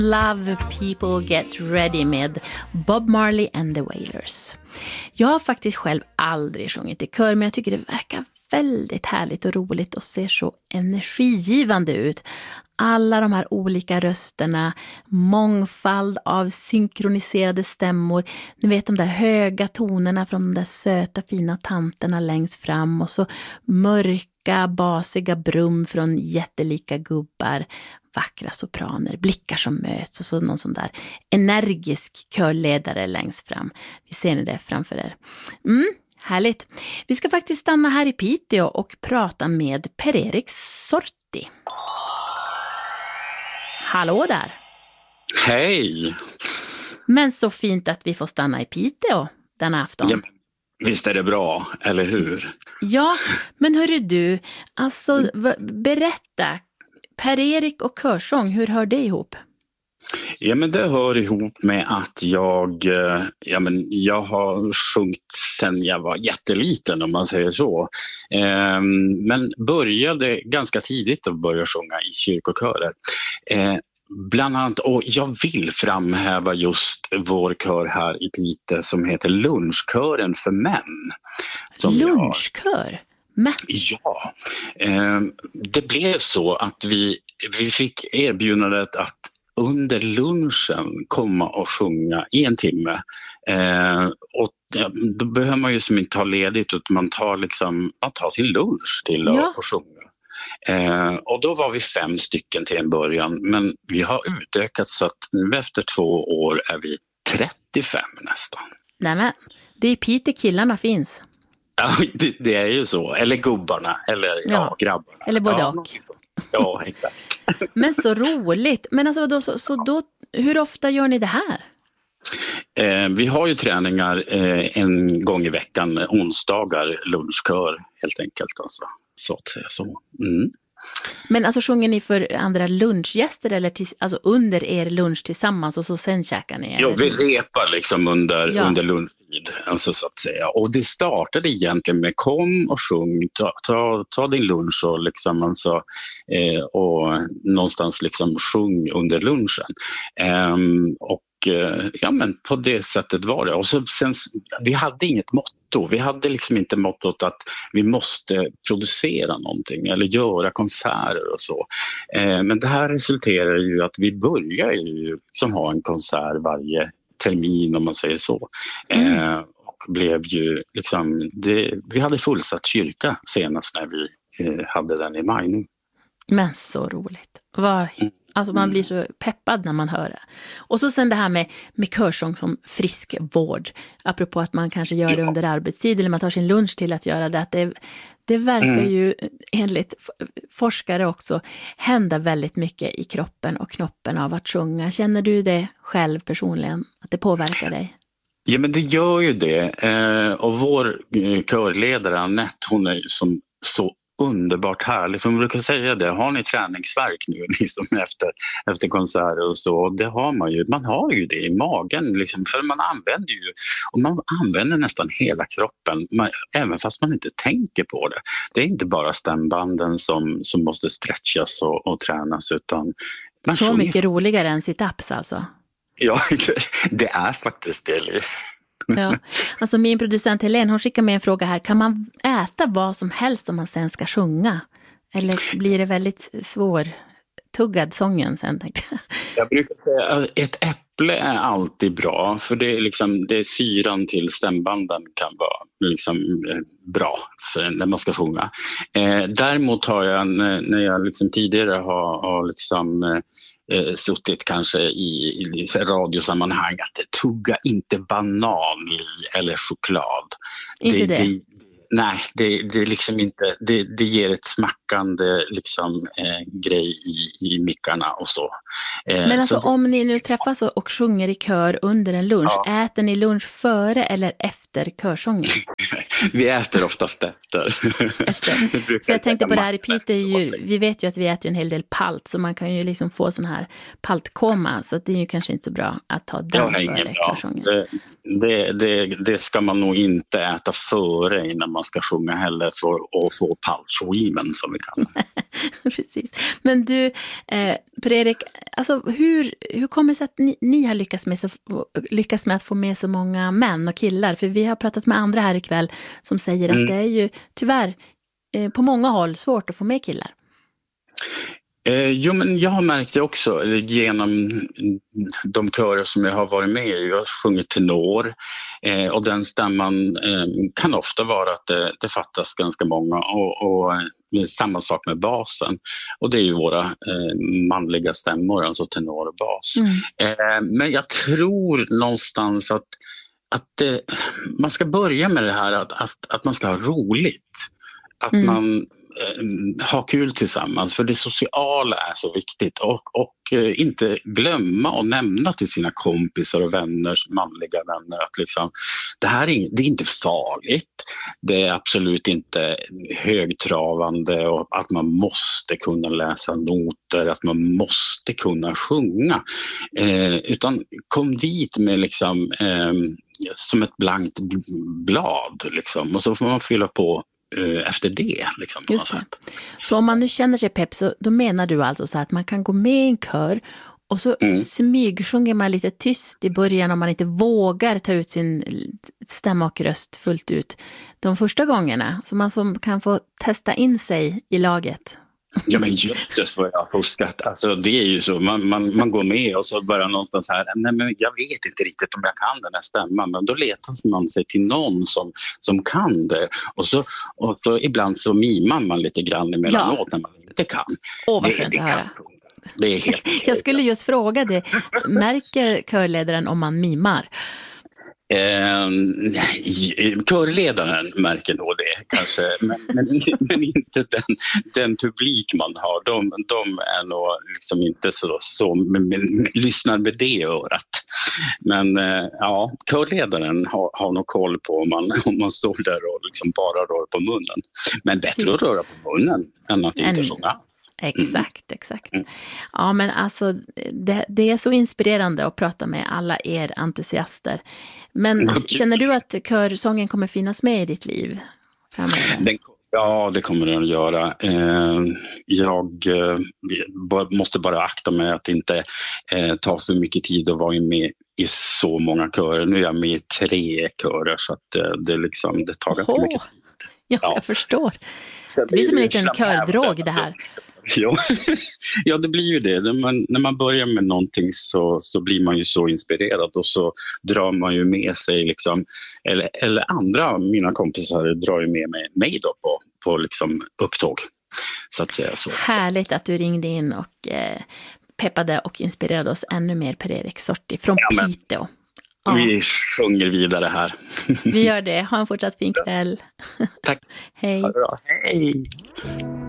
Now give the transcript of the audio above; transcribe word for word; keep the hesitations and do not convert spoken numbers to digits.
Love People Get Ready med Bob Marley and the Wailers. Jag har faktiskt själv aldrig sjungit i kör, men jag tycker det verkar väldigt härligt och roligt och ser så energigivande ut. Alla de här olika rösterna, mångfald av synkroniserade stämmor. Ni vet de där höga tonerna från de där söta fina tanterna längst fram och så mörka, basiga brum från jättelika gubbar. Vackra sopraner, blickar som möts och så någon sån där energisk körledare längst fram. Vi ser ni det framför er. Mm, härligt. Vi ska faktiskt stanna här i Piteå och prata med Per-Erik Sorti. Hallå där. Hej. Men så fint att vi får stanna i Piteå denna afton. Ja, visst är det bra, eller hur? Ja, men hörru du, alltså v- berätta. Per-Erik och körsång, hur hör det ihop? Ja, men det hör ihop med att jag, ja, men jag har sjungit sedan jag var jätteliten, om man säger så. Men började ganska tidigt att börja sjunga i kyrkokörer. Bland annat, och jag vill framhäva just vår kör här i Piteå som heter Lunchkören för män. Lunchkör? Men... Ja, det blev så att vi, vi fick erbjudandet att under lunchen komma och sjunga i en timme. Eh, och då behöver man ju som inte ta ledigt utan man tar, liksom, man tar sin lunch till att ja. sjunga. Eh, och då var vi fem stycken till en början, men vi har utökat så att nu efter två år är vi trettiofem nästan. Nämen, det är Piteå killarna finns. Ja, det, det är ju så. Eller gubbarna, eller ja, ja grabbarna. Eller både ja, och. Ja, exakt. Men så roligt. Men alltså då, så, så då, hur ofta gör ni det här? Eh, vi har ju träningar eh, en gång i veckan, onsdagar, lunchkör helt enkelt. Alltså, så att säga så. Mm. Men alltså sjunger ni för andra lunchgäster eller till, alltså under er lunch tillsammans och så sen käkar ni? Ja, vi repar liksom under, ja. under lunchtid, alltså så att säga. Och det startade egentligen med kom och sjung, ta, ta, ta din lunch och liksom alltså, eh, och någonstans liksom sjung under lunchen. Um, och ja, men på det sättet var det. Och så, sen, vi hade inget motto. Vi hade liksom inte mottot att vi måste producera någonting eller göra konserter och så. Eh, men det här resulterar ju att vi börjar ju som ha en konsert varje termin, om man säger så. Mm. Eh, och blev ju liksom, det, vi hade fullsatt kyrka senast när vi eh, hade den i maj nu. Men så roligt. Var... Mm. Alltså man blir så peppad när man hör det. Och så sen det här med, med körsång som friskvård. Apropå att man kanske gör det under arbetstid eller man tar sin lunch till att göra det. Att det, det verkar mm. ju enligt forskare också hända väldigt mycket i kroppen och knoppen av att sjunga. Känner du det själv personligen? Att det påverkar dig? Ja, men det gör ju det. Eh, och vår körledare Annette, hon är ju som så underbart härligt. För man brukar säga det, har ni träningsvärk nu liksom efter, efter konserter och så? Det har man ju. Man har ju det i magen liksom, för man använder ju och man använder nästan hela kroppen man, även fast man inte tänker på det. Det är inte bara stämbanden som, som måste stretchas och, och tränas utan man så sjunger. Mycket roligare än sit-ups alltså. Ja, det är faktiskt det. Ja, alltså min producent Helene, hon skickar med en fråga här. Kan man äta vad som helst om man sen ska sjunga? Eller blir det väldigt svår tuggad sången sen, tänkte jag? Jag brukar säga att ett äpple är alltid bra. För det är, liksom, det är syran till stämbanden kan vara liksom, bra för när man ska sjunga. Eh, däremot har jag, när jag liksom tidigare har, har liksom, eh, suttit kanske i, i radiosammanhang att tugga inte banan eller choklad. Inte det? det... Nej, det, det, liksom inte, det, det ger ett smackande liksom, eh, grej i, i mickarna och så. Eh, Men alltså så om ni nu träffas och, och sjunger i kör under en lunch, ja. Äter ni lunch före eller efter körsången? Vi äter oftast efter. efter. För jag tänkte på det här i Piteå, ju, vi vet ju att vi äter en hel del palt, så man kan ju liksom få sån här paltkoma, så det är ju kanske inte så bra att ta den före körsången. Det, det, det, det ska man nog inte äta före innan man ska sjunga heller för att få palchoimen som vi kallar. Precis. Men du, eh, Per-Erik, alltså hur, hur kommer det sig att ni, ni har lyckats med, så, lyckats med att få med så många män och killar? För vi har pratat med andra här ikväll som säger att mm. det är ju tyvärr eh, på många håll svårt att få med killar. Eh, jo, men jag har märkt det också genom de körer som jag har varit med i. Jag har sjungit tenor eh, och den stämman eh, kan ofta vara att det, det fattas ganska många och, och eh, samma sak med basen. Och det är ju våra eh, manliga stämmor, alltså tenor och bas. Mm. Eh, men jag tror någonstans att, att det, man ska börja med det här att, att, att man ska ha roligt. Att mm. man ha kul tillsammans, för det sociala är så viktigt och, och inte glömma och nämna till sina kompisar och vänner, manliga vänner att liksom, det här är, det är inte farligt, det är absolut inte högtravande och att man måste kunna läsa noter, att man måste kunna sjunga eh, utan kom dit med liksom eh, som ett blankt blad liksom, och så får man fylla på efter det. Liksom, just det. Så om man nu känner sig pepp, så då menar du alltså så att man kan gå med i en kör och så mm. smygsjunger man lite tyst i början om man inte vågar ta ut sin stämma och röst fullt ut de första gångerna, så man får, kan få testa in sig i laget. Ja, men just det, vad jag har fuskat. Alltså det är ju så, man, man, man går med och så börjar någonstans här, nej men jag vet inte riktigt om jag kan den här stämman, men då letar man sig till någon som, som kan det. Och så, och så ibland så mimar man lite grann emellanåt ja. när man inte kan. Åh, vad skönt att höra. Det är helt jag skulle just fråga det, märker körledaren om man mimar? Eh, körledaren märker nog det kanske, men, men, men inte den, den publik man har. De, de är nog liksom inte så, så men, men, lyssnar med det örat. Men eh, ja, körledaren har, har nog koll på om man, om man står där och liksom bara rör på munnen. Men bättre att röra på munnen än att inte sjunga. Exakt, exakt. Ja, men alltså det, det är så inspirerande att prata med alla er entusiaster. Men okay. Känner du att körsången kommer finnas med i ditt liv framöver? Den, ja, det kommer den att göra. Jag måste bara akta mig att inte ta för mycket tid att vara med i så många körer. Nu är jag med i tre körer så att det, liksom, det tar ganska mycket tid. Ja, ja, jag förstår. Det blir som en liten kördrog det här. Ja, ja, det blir ju det. När man, när man börjar med någonting så, så blir man ju så inspirerad och så drar man ju med sig liksom, eller, eller andra mina kompisar drar ju med mig, mig då på, på liksom upptåg, så att säga så. Härligt att du ringde in och eh, peppade och inspirerade oss ännu mer, Per-Erik Sorti från ja, men... Piteå. Ja. Vi sjunger vidare här. Vi gör det. Ha en fortsatt fin kväll. Tack. Hej. Ha det bra. Hej.